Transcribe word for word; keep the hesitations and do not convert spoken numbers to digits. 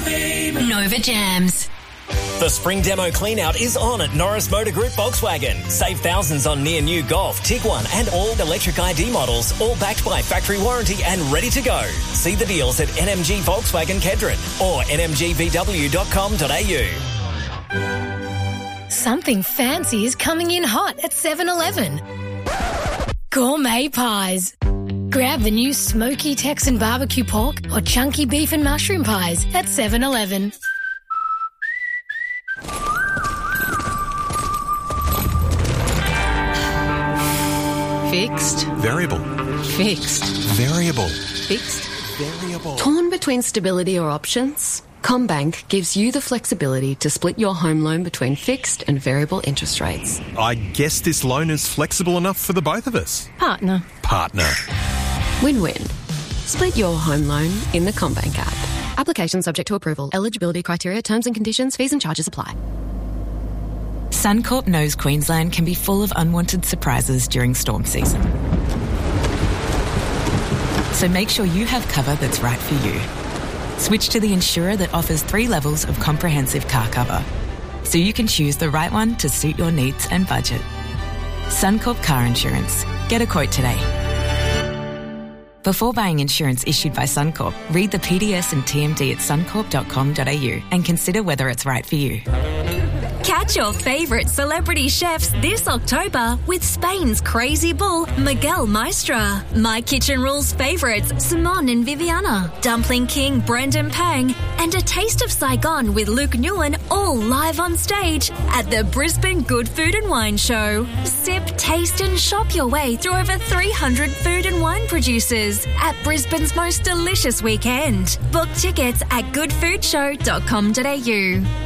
Nova Jams. The spring demo clean-out is on at Norris Motor Group Volkswagen. Save thousands on near-new Golf, Tiguan and all electric I D models, all backed by factory warranty and ready to go. See the deals at N M G Volkswagen Kedron or n m g v w dot com dot a u. Something fancy is coming in hot at seven eleven. Gourmet pies. Grab the new smoky Texan barbecue pork or chunky beef and mushroom pies at seven eleven. Fixed. Variable. Fixed. Variable. Fixed. Variable. Torn between stability or options? CommBank gives you the flexibility to split your home loan between fixed and variable interest rates. I guess this loan is flexible enough for the both of us. Partner. Partner. Win-win. Split your home loan in the CommBank app. Application subject to approval. Eligibility criteria, terms and conditions, fees and charges apply. Suncorp knows Queensland can be full of unwanted surprises during storm season. So make sure you have cover that's right for you. Switch to the insurer that offers three levels of comprehensive car cover, so you can choose the right one to suit your needs and budget. Suncorp Car Insurance. Get a quote today. Before buying insurance issued by Suncorp, read the P D S and T M D at suncorp dot com dot a u and consider whether it's right for you. Catch your favourite celebrity chefs this October with Spain's crazy bull, Miguel Maestra. My Kitchen Rules favourites, Simone and Viviana, Dumpling King, Brendan Pang, and A Taste of Saigon with Luke Nguyen, all live on stage at the Brisbane Good Food and Wine Show. Sip, taste and shop your way through over three hundred food and wine producers at Brisbane's most delicious weekend. Book tickets at good food show dot com dot a u.